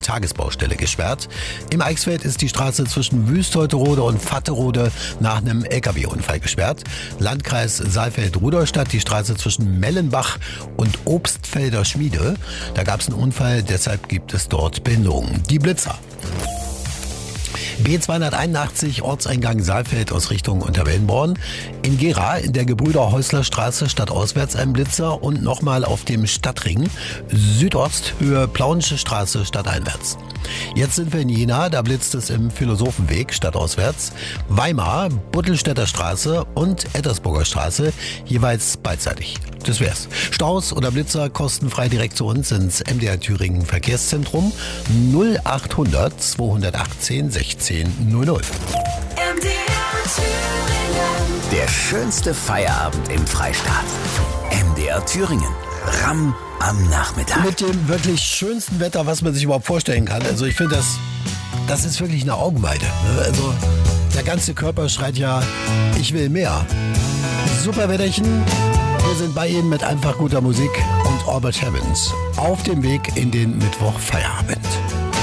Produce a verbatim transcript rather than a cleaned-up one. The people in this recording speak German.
Tagesbaustelle gesperrt. Im Eichsfeld ist die Straße zwischen Wüstteuterode und Vatterode nach einem L K W-Unfall gesperrt. Landkreis Saalfeld-Rudolstadt, die Straße zwischen Mellenbach und Obstfelder Schmiede. Da gab es einen Unfall, deshalb gibt es dort Behinderungen. Die Blitzer. B zweihunderteinundachtzig, Ortseingang Saalfeld aus Richtung Unterwellenborn. In Gera in der Gebrüder-Häusler-Straße stadtauswärts ein Blitzer und nochmal auf dem Stadtring Südost Höhe Plaunische Straße stadteinwärts. Jetzt sind wir in Jena, da blitzt es im Philosophenweg stadtauswärts. Weimar, Buttelstädter Straße und Ettersburger Straße jeweils beidseitig. Das wär's. Staus oder Blitzer kostenfrei direkt zu uns ins M D R Thüringen Verkehrszentrum null achthundert zweihundertachtzehn sechzehn null null. M D R Thüringen. Der schönste Feierabend im Freistaat. M D R Thüringen. Ramm am Nachmittag. Mit dem wirklich schönsten Wetter, was man sich überhaupt vorstellen kann. Also ich finde, das, das ist wirklich eine Augenweide. Also der ganze Körper schreit ja, ich will mehr. Super Wetterchen. Wir sind bei Ihnen mit einfach guter Musik und Albert Heavens auf dem Weg in den Mittwoch Feierabend.